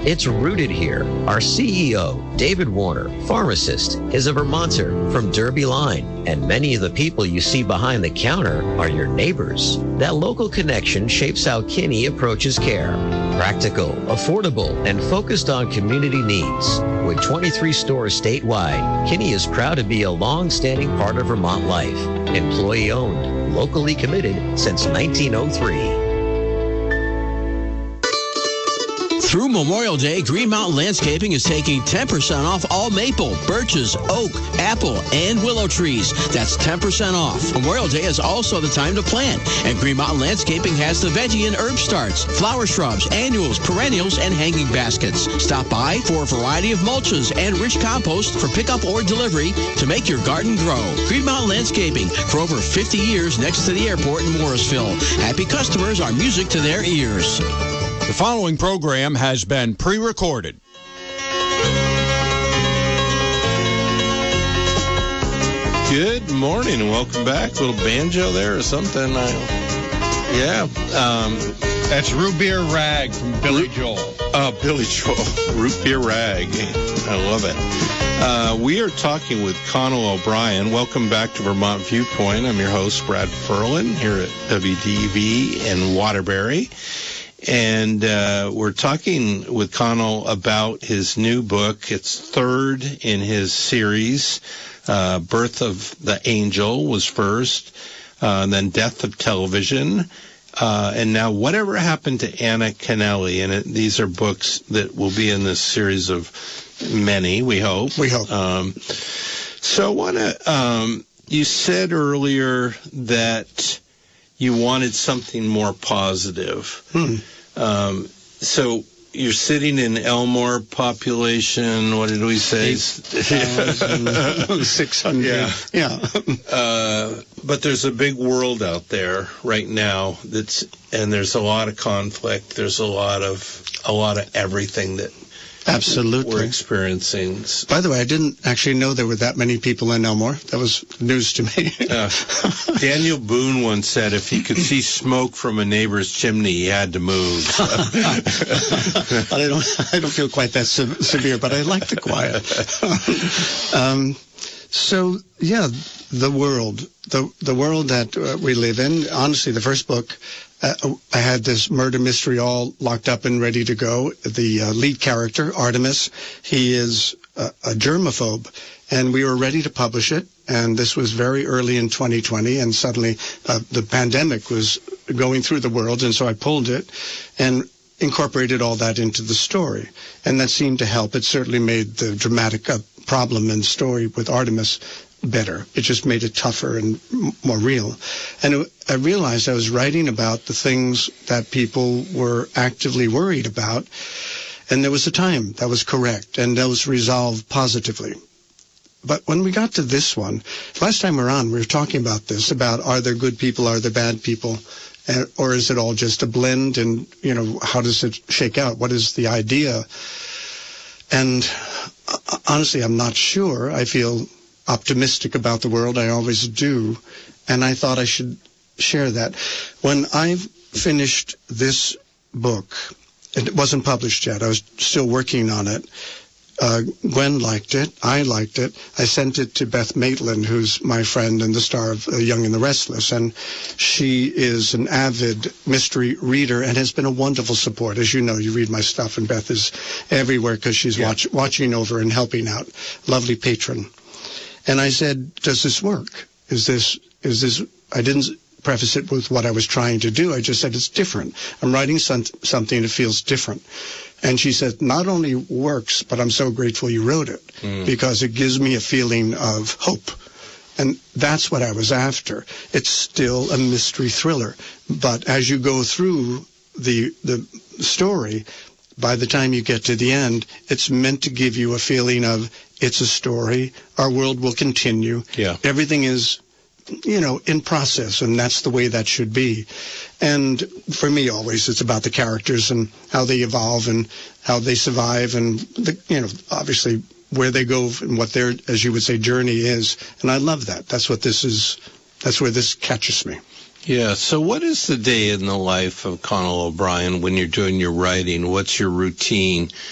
It's rooted here. Our CEO, David Warner, pharmacist, is a Vermonter from Derby Line, and many of the people you see behind the counter are your neighbors. That local connection shapes how Kinney approaches care. Practical, affordable, and focused on community needs. With 23 stores statewide, Kinney is proud to be a long-standing part of Vermont life. Employee-owned, locally committed since 1903. Through Memorial Day, Green Mountain Landscaping is taking 10% off all maple, birches, oak, apple, and willow trees. That's 10% off. Memorial Day is also the time to plant, and Green Mountain Landscaping has the veggie and herb starts, flower shrubs, annuals, perennials, and hanging baskets. Stop by for a variety of mulches and rich compost for pickup or delivery to make your garden grow. Green Mountain Landscaping, for over 50 years next to the airport in Morrisville. Happy customers are music to their ears. The following program has been pre-recorded. Good morning and welcome back. A little banjo there or something. That's Root Beer Rag from Billy Joel. Billy Joel. Root Beer Rag. I love it. We are talking with Connell O'Brien. Welcome back to Vermont Viewpoint. I'm your host, Brad Ferlin, here at WDV in Waterbury. And we're talking with Connell about his new book. It's third in his series. Birth of the Angel was first, and then Death of Television, and now Whatever Happened to Anna Kennelly. And these are books that will be in this series of many, we hope. We hope. So I want to, you said earlier that you wanted something more positive. So you're sitting in Elmore population, what did we say? 600. Yeah. But there's a big world out there right now and there's a lot of conflict. There's a lot of everything that absolutely we're experiencing. By the way, I didn't actually know there were that many people in Elmore. That was news to me. Daniel Boone once said if he could see smoke from a neighbor's chimney, he had to move. I don't feel quite that severe, but I like the quiet. So, yeah, the world that we live in. Honestly, the first book, I had this murder mystery all locked up and ready to go. The lead character, Artemis, he is a germaphobe, and we were ready to publish it. And this was very early in 2020, and suddenly the pandemic was going through the world, and so I pulled it and incorporated all that into the story. And that seemed to help. It certainly made the dramatic problem and story with Artemis better. It just made it tougher and more real. And I realized I was writing about the things that people were actively worried about, and there was a time that was correct, and that was resolved positively. But when we got to this one, last time around, we were talking about this, about are there good people, are there bad people, or is it all just a blend, and, how does it shake out? What is the idea? And honestly, I'm not sure. I feel optimistic about the world. I always do. And I thought I should share that. When I finished this book, it wasn't published yet. I was still working on it. Gwen liked it. I liked it. I sent it to Beth Maitland, who's my friend and the star of Young and the Restless. And she is an avid mystery reader and has been a wonderful support. As you know, you read my stuff, and Beth is everywhere because she's watching over and helping out. Lovely patron. And I said, does this work? Is this, I didn't preface it with what I was trying to do. I just said, it's different. I'm writing something that feels different. And she said, not only works, but I'm so grateful you wrote it because it gives me a feeling of hope. And that's what I was after. It's still a mystery thriller. But as you go through the story, by the time you get to the end, it's meant to give you a feeling of it's a story. Our world will continue. Yeah. Everything is, in process, and that's the way that should be. And for me, always, it's about the characters and how they evolve and how they survive and, obviously where they go and what their, as you would say, journey is. And I love that. That's what this is. That's where this catches me. Yeah. So what is the day in the life of Connell O'Brien when you're doing your writing? What's your routine?